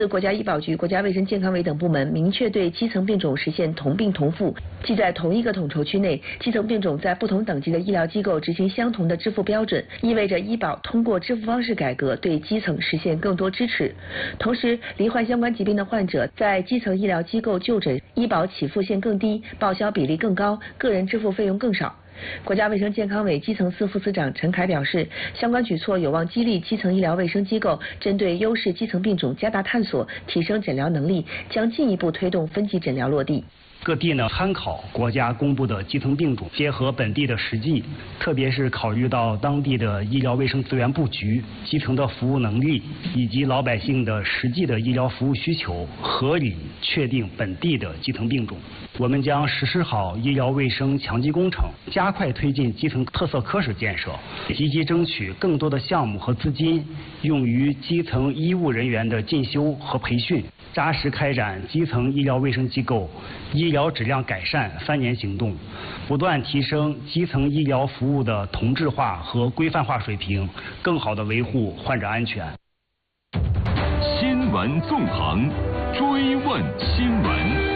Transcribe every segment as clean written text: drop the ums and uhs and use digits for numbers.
国家医保局、国家卫生健康委等部门明确对基层病种实现同病同付，即在同一个统筹区内，基层病种在不同等级的医疗机构执行相同的支付标准，意味着医保通过支付方式改革对基层实现更多支持。同时，罹患相关疾病的患者在基层医疗机构就诊，医保起付线更低，报销比例更高，个人支付费用更少。国家卫生健康委基层司副司长陈凯表示，相关举措有望激励基层医疗卫生机构针对优势基层病种加大探索，提升诊疗能力，将进一步推动分级诊疗落地。 各地呢参考国家公布的基层病种，结合本地的实际，特别是考虑到当地的医疗卫生资源布局、基层的服务能力以及老百姓的实际的医疗服务需求，合理确定本地的基层病种。我们将实施好医疗卫生强基工程，加快推进基层特色科室建设，积极争取更多的项目和资金用于基层医务人员的进修和培训，扎实开展基层医疗卫生机构医疗质量改善3年行动，不断提升基层医疗服务的同质化和规范化水平，更好地维护患者安全。 新闻纵横，追问新闻。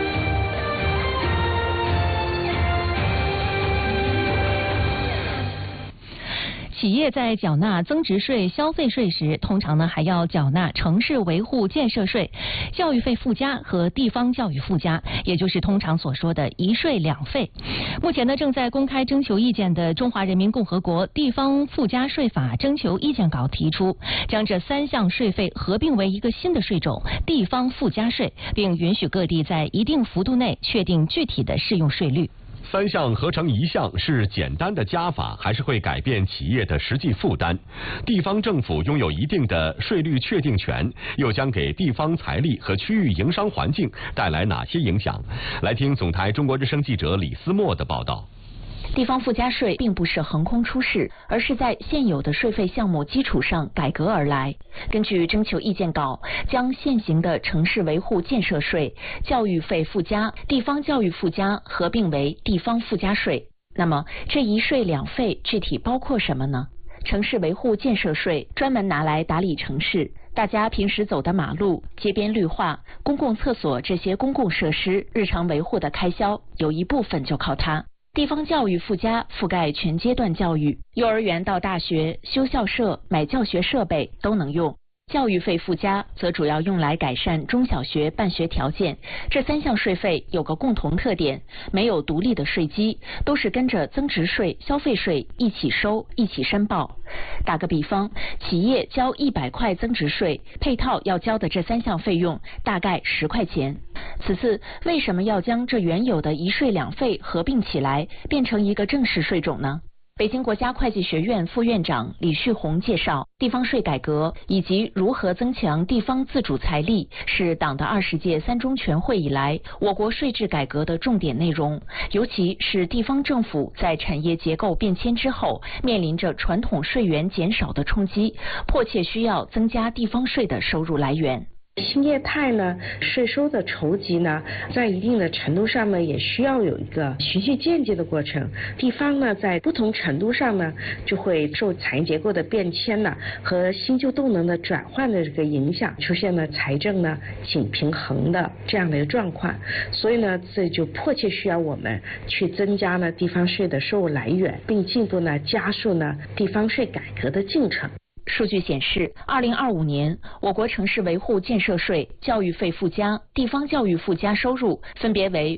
企业在缴纳增值税、消费税时，通常呢还要缴纳城市维护建设税、教育费附加和地方教育附加，也就是通常所说的一税两费。目前呢正在公开征求意见的《中华人民共和国地方附加税法》征求意见稿提出，将这3项税费合并为一个新的税种——地方附加税，并允许各地在一定幅度内确定具体的适用税率。 3项合成1项是简单的加法，还是会改变企业的实际负担？地方政府拥有一定的税率确定权，又将给地方财力和区域营商环境带来哪些影响？来听总台中国之声记者李思墨的报道。 地方附加税并不是横空出世，而是在现有的税费项目基础上改革而来。根据征求意见稿，将现行的城市维护建设税、教育费附加、地方教育附加合并为地方附加税。那么这一税两费具体包括什么呢？城市维护建设税专门拿来打理城市，大家平时走的马路、街边绿化、公共厕所这些公共设施日常维护的开销，有一部分就靠它。地方教育附加覆盖全阶段教育，幼儿园到大学，修校舍、买教学设备都能用。教育费附加则主要用来改善中小学办学条件。这3项税费有个共同特点，没有独立的税基，都是跟着增值税、消费税一起收、一起申报。打个比方，企业交100块增值税，配套要交的这3项费用大概10块钱。此次为什么要将这原有的一税两费合并起来，变成一个正式税种呢？北京国家会计学院副院长李旭红介绍，地方税改革以及如何增强地方自主财力是党的20届3中全会以来我国税制改革的重点内容，尤其是地方政府在产业结构变迁之后，面临着传统税源减少的冲击，迫切需要增加地方税的收入来源。 新业态呢，税收的筹集呢，在一定的程度上呢，也需要有一个循序渐进的过程。地方呢，在不同程度上呢，就会受产业结构的变迁呢和新旧动能的转换的这个影响，出现了财政呢紧平衡的这样的一个状况。所以呢，这就迫切需要我们去增加呢地方税的收入来源，并进一步呢加速呢地方税改革的进程。 数据显示，2025年我国城市维护建设税、教育费附加、地方教育附加收入分别为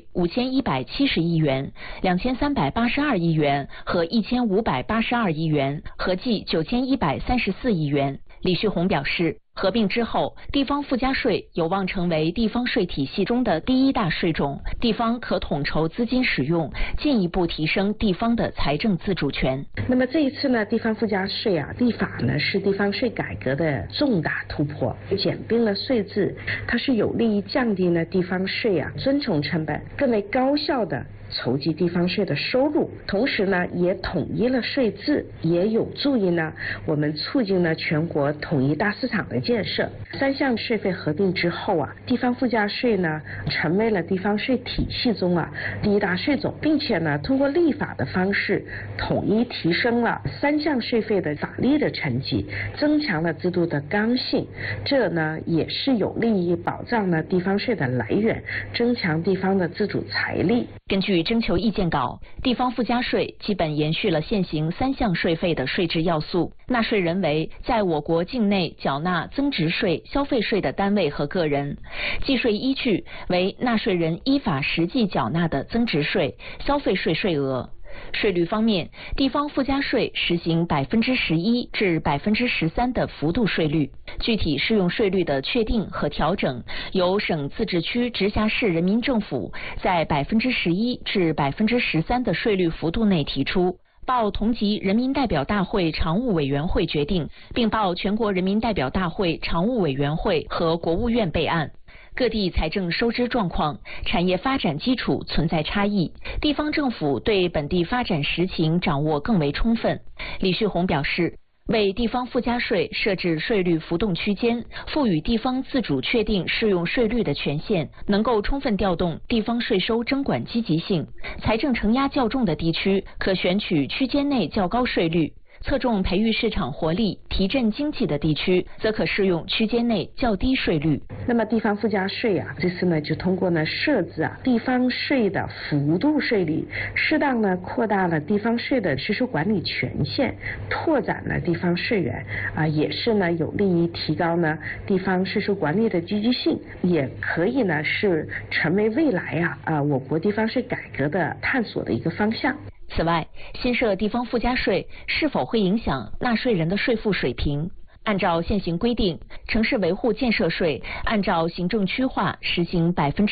5170亿元、2382亿元和1582亿元，合计9134亿元。李旭红表示，合并之后，地方附加税有望成为地方税体系中的第一大税种，地方可统筹资金使用，进一步提升地方的财政自主权。 那么这一次呢，地方附加税立法呢是地方税改革的重大突破，简并了税制，它是有利于降低呢地方税遵从成本，更为高效的筹集地方税的收入，同时呢也统一了税制，也有助于呢我们促进了全国统一大市场的建设。3项税费合并之后啊，地方附加税呢成为了地方税体系中第一大税种，并且呢通过立法的方式统一提升了3项税费的法律的层级，增强了制度的刚性。这呢也是有利于保障了地方税的来源，增强地方的自主财力。 根据征求意见稿，地方附加税基本延续了现行3项税费的税制要素，纳税人为在我国境内缴纳增值税、消费税的单位和个人，计税依据为纳税人依法实际缴纳的增值税、消费税税额。税率方面，地方附加税实行11%至13%的幅度税率，具体适用税率的确定和调整由省、自治区、直辖市人民政府在11%至13%的税率幅度内提出，报同级人民代表大会常务委员会决定，并报全国人民代表大会常务委员会和国务院备案。各地财政收支状况、产业发展基础存在差异，地方政府对本地发展实情掌握更为充分。李旭红表示，为地方附加税设置税率浮动区间，赋予地方自主确定适用税率的权限，能够充分调动地方税收征管积极性。财政承压较重的地区，可选取区间内较高税率；侧重培育市场活力、提振经济的地区，则可适用区间内较低税率。 那么地方附加税这次呢就通过设置地方税的幅度税率，适当扩大了地方税的税收管理权限，拓展了地方税源也是有利于提高地方税收管理的积极性，也可以是成为未来我国地方税改革的探索的一个方向。 此外，新设地方附加税是否会影响纳税人的税负水平？按照现行规定，城市维护建设税按照行政区划实行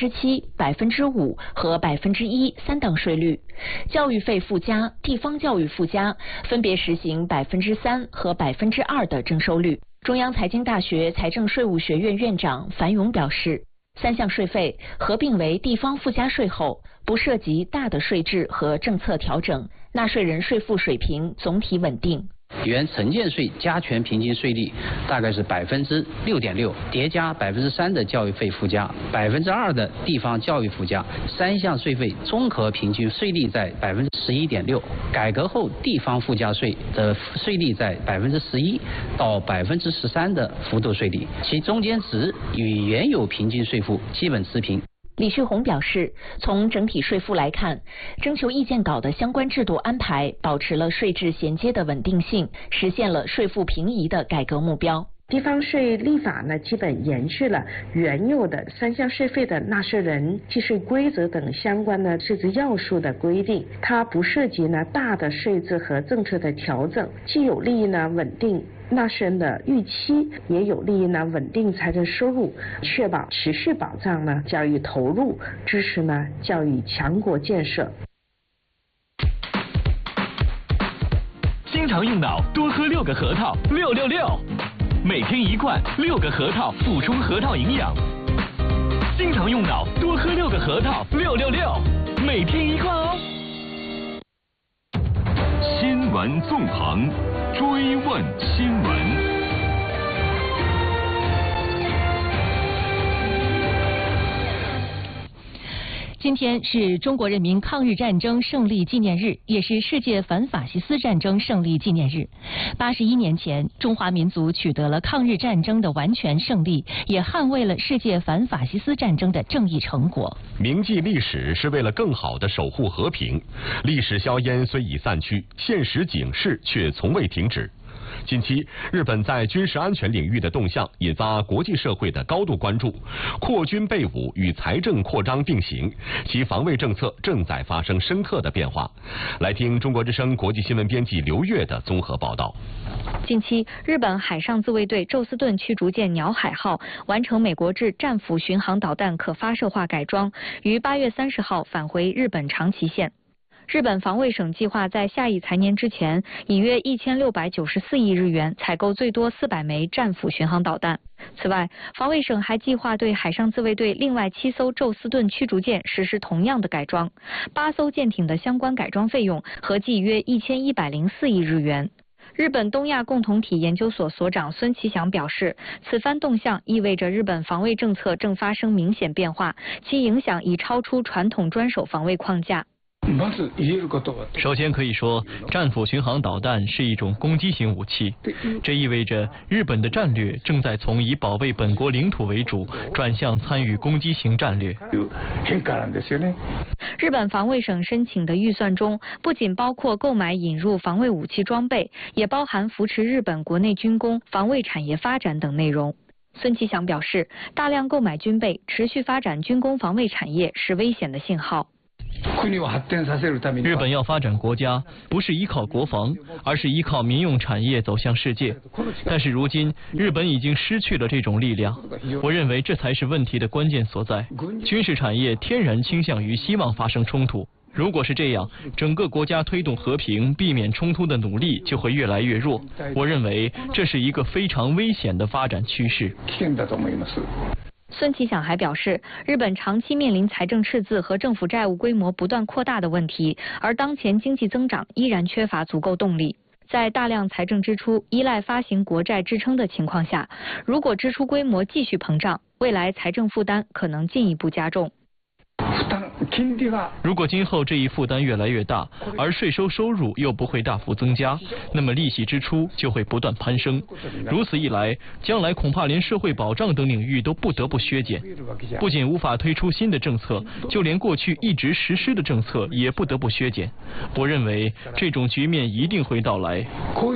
7%、5%和1%三档税率；教育费附加、地方教育附加分别实行3%和2%的征收率。中央财经大学财政税务学院院长樊勇表示，3项税费合并为地方附加税后，不涉及大的税制和政策调整，纳税人税负水平总体稳定。 原城建税加权平均税率大概是6.6%，叠加3%的教育费附加，2%的地方教育附加，3项税费综合平均税率在11.6%。改革后地方附加税的税率在11%到13%的幅度税率，其中间值与原有平均税负基本持平。 李旭红表示，从整体税负来看，征求意见稿的相关制度安排保持了税制衔接的稳定性，实现了税负平移的改革目标。 地方税立法基本延续了原有的3项税费的纳税人计税规则等相关的税制要素的规定，它不涉及大的税制和政策的调整，既有利于稳定纳税人的预期，也有利于稳定财政收入，确保持续保障教育投入，支持教育强国建设。 经常用脑，多喝6个核桃，666。每天1罐，6个核桃，补充核桃营养。经常用脑，多喝6个核桃，666。每天1罐哦。新闻纵横，追问新闻。 今天是中国人民抗日战争胜利纪念日，也是世界反法西斯战争胜利纪念日。81年前，中华民族取得了抗日战争的完全胜利，也捍卫了世界反法西斯战争的正义成果。 铭记历史是为了更好地守护和平，历史硝烟虽已散去，现实警示却从未停止。近期，日本在军事安全领域的动向引发国际社会的高度关注。扩军备武与财政扩张并行，其防卫政策正在发生深刻的变化。来听中国之声国际新闻编辑刘越的综合报道。 近期，日本海上自卫队宙斯盾驱逐舰鸟海号完成美国制战斧巡航导弹可发射化改装，于8月30号返回日本长崎县。日本防卫省计划在下一财年之前，以约1694亿日元采购最多400枚战斧巡航导弹。此外，防卫省还计划对海上自卫队另外7艘宙斯盾驱逐舰实施同样的改装，8艘舰艇的相关改装费用合计约1104亿日元。 日本东亚共同体研究所所长孙其祥表示，此番动向意味着日本防卫政策正发生明显变化，其影响已超出传统专守防卫框架。 首先可以说，战斧巡航导弹是一种攻击型武器，这意味着日本的战略正在从以保卫本国领土为主，转向参与攻击型战略。 日本防卫省申请的预算中，不仅包括购买引入防卫武器装备，也包含扶持日本国内军工、防卫产业发展等内容。孙其祥表示，大量购买军备、持续发展军工防卫产业是危险的信号。 日本要发展国家，不是依靠国防，而是依靠民用产业走向世界。但是如今，日本已经失去了这种力量。我认为这才是问题的关键所在。军事产业天然倾向于希望发生冲突。如果是这样，整个国家推动和平、避免冲突的努力就会越来越弱。我认为这是一个非常危险的发展趋势。 孙其祥还表示，日本长期面临财政赤字和政府债务规模不断扩大的问题，而当前经济增长依然缺乏足够动力。在大量财政支出依赖发行国债支撑的情况下，如果支出规模继续膨胀，未来财政负担可能进一步加重。 如果今后这一负担越来越大，而税收入又不会大幅增加，那么利息支出就会不断攀升。如此一来，将来恐怕连社会保障等领域都不得不削减，不仅无法推出新的政策，就连过去一直实施的政策也不得不削减。我认为这种局面一定会到来。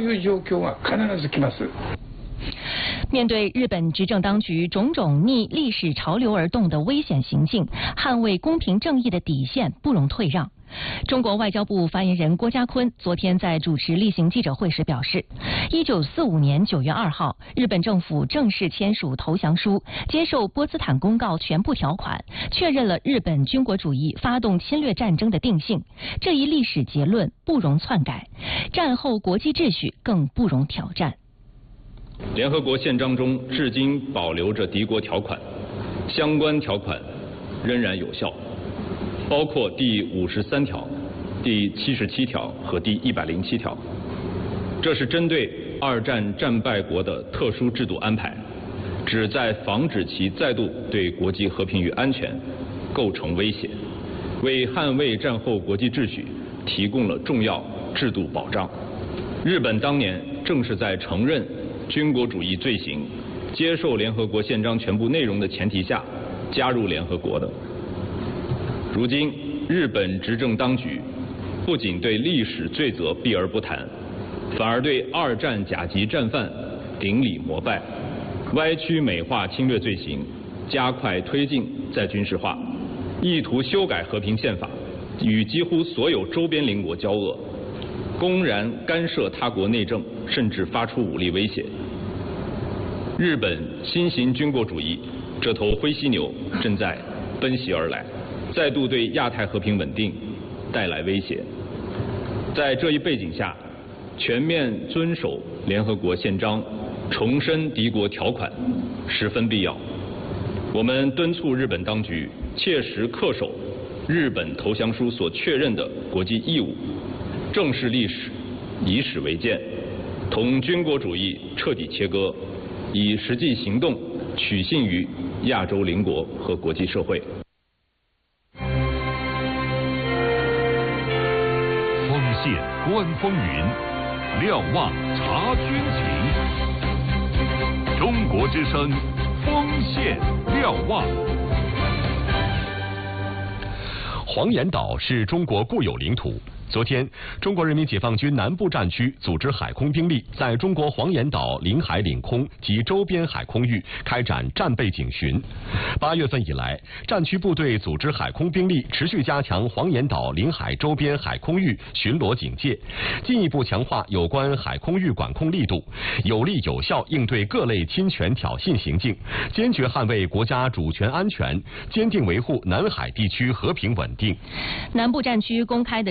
面对日本执政当局种种逆历史潮流而动的危险行径，捍卫公平正义的底线不容退让。中国外交部发言人郭家坤昨天在主持例行记者会时表示，1945年9月2号，日本政府正式签署投降书，接受波茨坦公告全部条款，确认了日本军国主义发动侵略战争的定性。这一历史结论不容篡改，战后国际秩序更不容挑战。 联合国宪章中至今保留着敌国条款，相关条款仍然有效，包括第53条、第77条和第107条。这是针对二战战败国的特殊制度安排，旨在防止其再度对国际和平与安全构成威胁，为捍卫战后国际秩序提供了重要制度保障。日本当年正是在承认军国主义罪行、接受联合国宪章全部内容的前提下加入联合国的。如今，日本执政当局不仅对历史罪责避而不谈，反而对二战甲级战犯顶礼膜拜，歪曲美化侵略罪行，加快推进再军事化，意图修改和平宪法，与几乎所有周边邻国交恶，公然干涉他国内政，甚至发出武力威胁。日本新型军国主义这头灰犀牛正在奔袭而来，再度对亚太和平稳定带来威胁。在这一背景下，全面遵守联合国宪章，重申敌国条款十分必要。我们敦促日本当局切实恪守日本投降书所确认的国际义务，正视历史，以史为鉴，同军国主义彻底切割，以实际行动取信于亚洲邻国和国际社会。 锋线观风云，瞭望察军情。中国之声，锋线瞭望。 黄岩岛是中国固有领土。昨天，中国人民解放军南部战区组织海空兵力在中国黄岩岛领海领空及周边海空域开展战备警巡。8月份以来，战区部队组织海空兵力持续加强黄岩岛领海周边海空域巡逻警戒，进一步强化有关海空域管控力度，有力有效应对各类侵权挑衅行径，坚决捍卫国家主权安全，坚定维护南海地区和平稳定。 南部战区公开的视频中，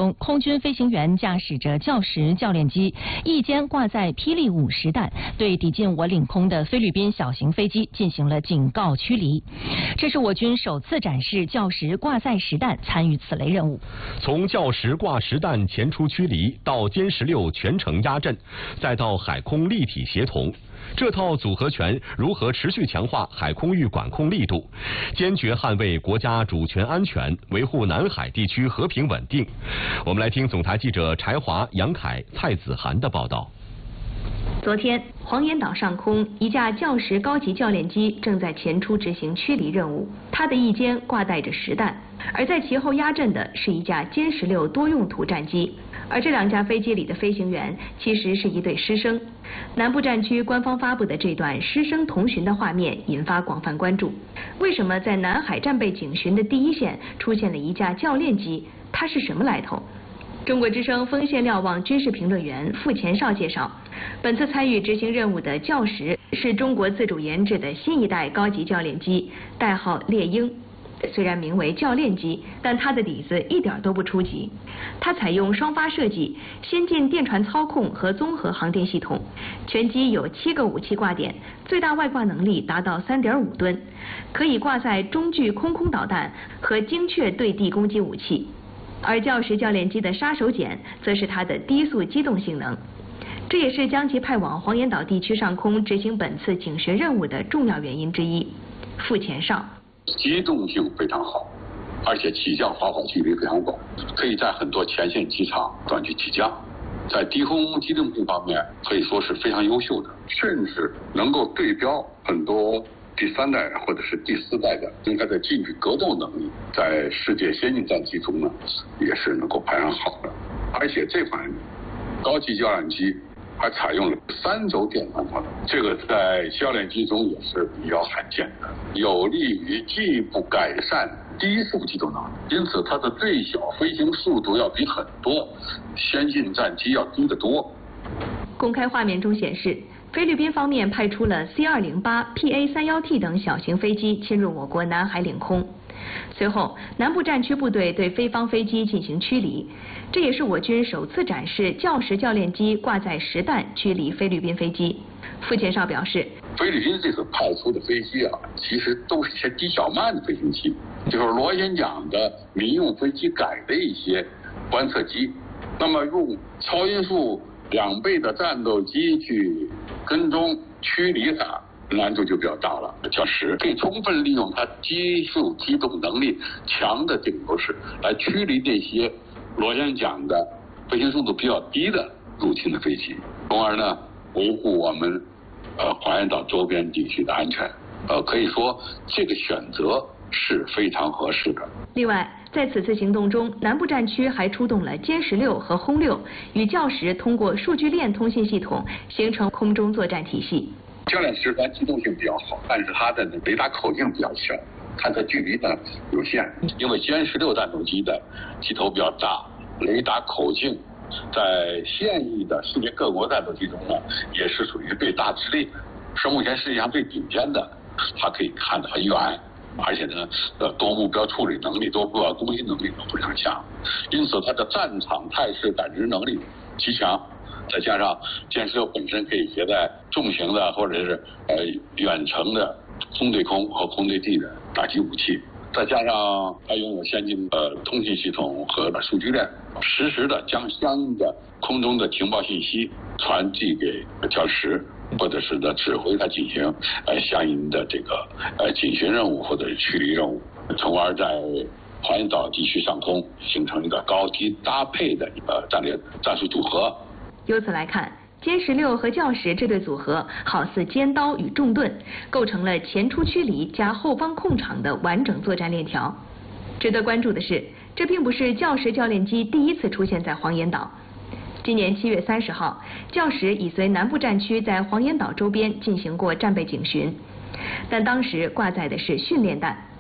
中，空军飞行员驾驶着教10教练机，翼尖挂载霹雳5实弹，对抵近我领空的菲律宾小型飞机进行了警告驱离。这是我军首次展示教10挂载实弹参与此类任务。 从教10挂实弹前出驱离，到歼16全程压阵，再到海空立体协同。这套组合拳如何持续强化海空域管控力度，坚决捍卫国家主权安全，维护南海地区和平稳定？我们来听总台记者柴华、杨凯、蔡子涵的报道。 昨天，黄岩岛上空一架教10高级教练机正在前出执行驱离任务，它的翼尖挂带着实弹，而在其后压阵的是一架歼16多用途战机。而这2架飞机里的飞行员其实是一对师生。南部战区官方发布的这段师生同巡的画面引发广泛关注。为什么在南海战备警巡的第一线出现了一架教练机？它是什么来头？中国之声丰县瞭望军事评论员傅前绍介绍，本次参与执行任务的教10是中国自主研制的新一代高级教练机，代号猎鹰。虽然名为教练机，但它的底子一点都不初级。它采用双发设计、先进电传操控和综合航电系统，全机有7个武器挂点，最大外挂能力达到3.5吨，可以挂载中距空导弹和精确对地攻击武器。而教10教练机的杀手锏则是它的低速机动性能，这也是将其派往黄岩岛地区上空执行本次警巡任务的重要原因之一。傅前绍。 机动性非常好，而且起降滑跑距离非常广，可以在很多前线机场短距起降，在低空机动性方面可以说是非常优秀的，甚至能够对标很多第3代或者是第4代的，应该在近距格斗能力在世界先进战机中呢也是能够排上好的。而且这款高级教练机还采用了3轴电传操作，这个在教练机中也是比较罕见的，有利于进一步改善低速机动能力，因此它的最小飞行速度要比很多先进战机要低得多。 公开画面中显示，菲律宾方面派出了 C-208、PA-31T 等小型飞机侵入我国南海领空。随后，南部战区部队对菲方飞机进行驱离，这也是我军首次展示教10教练机挂载实弹驱离菲律宾飞机。傅前绍表示， 菲律宾这次派出的飞机啊，其实都是一些低小慢的飞行器，就是螺旋桨的民用飞机改的一些观测机，那么用超音速2倍的战斗机去跟踪驱离它，难度就比较大了。教10可以充分利用它低速机动能力强的这个优势，来驱离那些螺旋桨的飞行速度比较低的入侵的飞机，从而呢维护我们黄岩岛周边地区的安全。可以说这个选择是非常合适的。 另外，在此次行动中，南部战区还出动了歼16和轰6，与教10通过数据链通信系统形成空中作战体系。 教练10它机动性比较好，但是它的雷达口径比较小，探测距离呢有限，因为歼16战斗机的机头比较大，雷达口径在现役的世界各国战斗机中呢也是属于最大之列，是目前世界上最顶尖的，它可以看得很远，而且呢多目标处理能力、多目标攻击能力都非常强，因此它的战场态势感知能力极强。再加上歼16本身可以携带重型的或者是远程的空对空和空对地的打击武器，再加上它拥有先进的通信系统和数据链，实时的将相应的空中的情报信息传递给教10，或者是呢指挥它进行相应的这个警巡任务或者是驱离任务，从而在黄岩岛地区上空形成一个高低搭配的一个战术组合。 由此来看，歼16和教10这对组合好似尖刀与重盾，构成了前出驱离加后方控场的完整作战链条。值得关注的是，这并不是教10教练机第一次出现在黄岩岛。今年7月30号，教10已随南部战区在黄岩岛周边进行过战备警巡，但当时挂载的是训练弹。